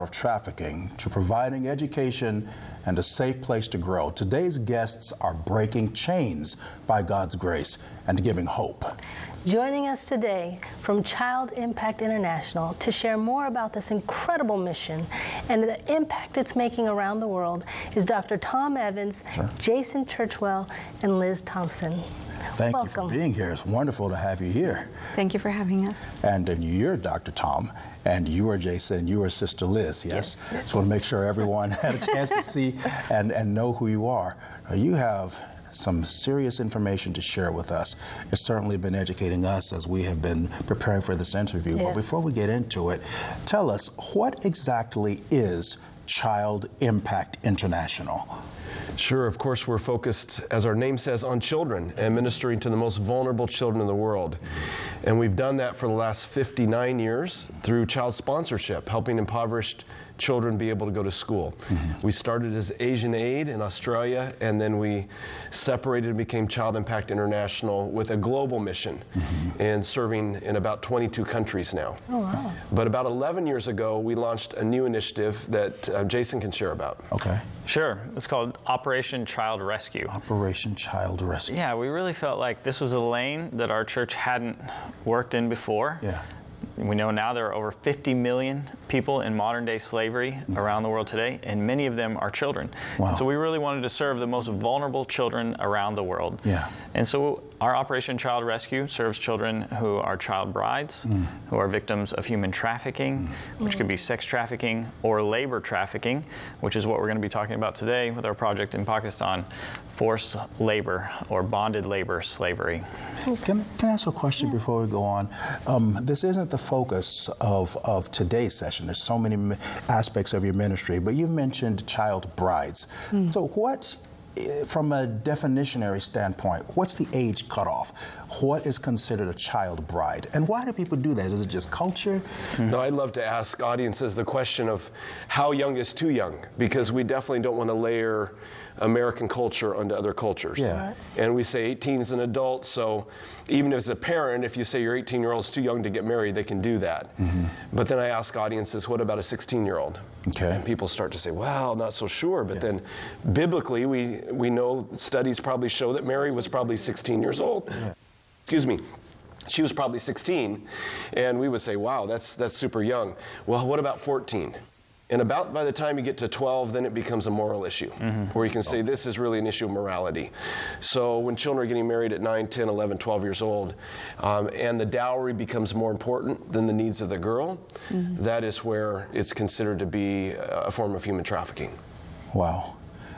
of trafficking to providing education and a safe place to grow. Today's guests are breaking chains by God's grace and giving hope. Joining us today from Child Impact International to share more about this incredible mission and the impact it's making around the world is Dr. Tom Evans, Jason Churchwell, and Liz Thompson. Thank Welcome. you for being here. It's wonderful to have you here. Thank you for having us. And you're Dr. Tom, and you are Jason, and you are Sister Liz, yes? Just want to make sure everyone had a chance to see and know who you are. You have some serious information to share with us. It's certainly been educating us as we have been preparing for this interview. Yes. But before we get into it, tell us, what exactly is Child Impact International? Sure, of course we're focused, as our name says, on children and ministering to the most vulnerable children in the world. And we've done that for the last 59 years through child sponsorship, helping impoverished children be able to go to school. We started as Asian Aid in Australia, and then we separated and became Child Impact International with a global mission and serving in about 22 countries now. Oh, wow. But about 11 years ago, we launched a new initiative that Jason can share about. Okay. Sure. It's called Operation Child Rescue. Operation Child Rescue. Yeah, we really felt like this was a lane that our church hadn't worked in before. Yeah. We know now there are over 50 million people in modern-day slavery around the world today, and many of them are children. Wow. And so we really wanted to serve the most vulnerable children around the world. Yeah. And so our Operation Child Rescue serves children who are child brides, who are victims of human trafficking, which could be sex trafficking or labor trafficking, which is what we're going to be talking about today with our project in Pakistan, forced labor or bonded labor slavery. Can I ask a question before we go on? This isn't the focus of today's session. There's so many aspects of your ministry, but you mentioned child brides. So what, from a definitionary standpoint, what's the age cutoff? What is considered a child bride? And why do people do that? Is it just culture? No, I'd love to ask audiences the question of how young is too young, because we definitely don't want to layer American culture onto other cultures. Yeah. And we say 18 is an adult, so even as a parent, if you say your 18-year-old is too young to get married, they can do that. But then I ask audiences, what about a 16-year-old? Okay. And people start to say, well, not so sure. But then biblically, we know studies probably show that Mary was probably 16 years old. Excuse me. She was probably 16, and we would say, wow, that's super young. Well, what about 14? And about by the time you get to 12, then it becomes a moral issue, where you can say this is really an issue of morality. So when children are getting married at 9, 10, 11, 12 years old, and the dowry becomes more important than the needs of the girl, that is where it's considered to be a form of human trafficking. Wow.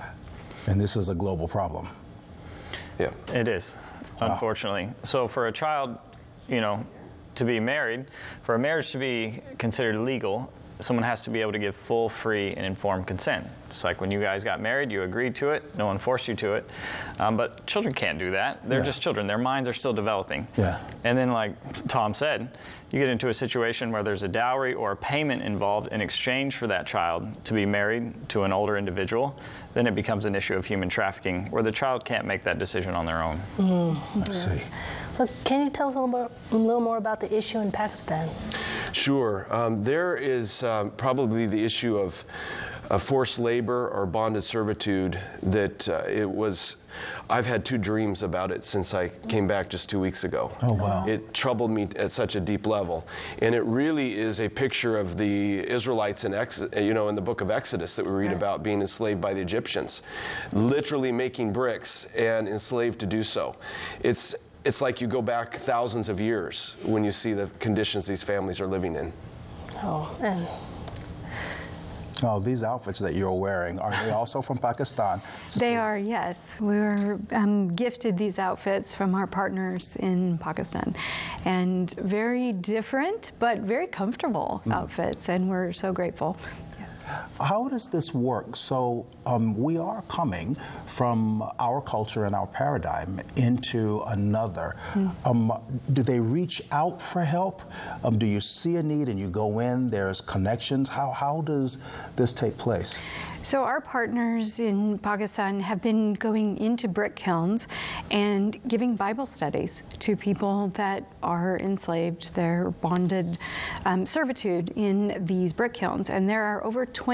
And this is a global problem. Yeah. It is, unfortunately. So for a child, to be married, for a marriage to be considered legal, someone has to be able to give full, free, and informed consent. Just like when you guys got married, you agreed to it, no one forced you to it. But children can't do that. They're just children. Their minds are still developing. Yeah. And then, like Tom said, you get into a situation where there's a dowry or a payment involved in exchange for that child to be married to an older individual, then it becomes an issue of human trafficking where the child can't make that decision on their own. I see. So can you tell us a little more about the issue in Pakistan? Sure. There is probably the issue of forced labor or bonded servitude that I've had 2 dreams about it since I came back just 2 weeks ago. Oh, wow. It troubled me at such a deep level. And it really is a picture of the Israelites in the book of Exodus that we read about being enslaved by the Egyptians, literally making bricks and enslaved to do so. It's like you go back thousands of years when you see the conditions these families are living in. Oh, and Oh, these outfits that you're wearing, are they also from Pakistan? They are, yes. We were gifted these outfits from our partners in Pakistan. And very different, but very comfortable outfits, and we're so grateful. Yes. How does this work? So we are coming from our culture and our paradigm into another. Do they reach out for help? Do you see a need and you go in, there's connections? How does this take place? So our partners in Pakistan have been going into brick kilns and giving Bible studies to people that are enslaved. They're bonded servitude in these brick kilns. And there are over 20